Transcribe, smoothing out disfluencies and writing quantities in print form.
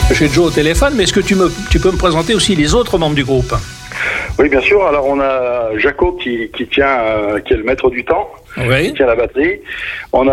J'ai Joe au téléphone, mais est-ce que tu peux me présenter aussi les autres membres du groupe? Oui, bien sûr. Alors, on a Jaco qui est le maître du temps, oui, qui tient la batterie. On a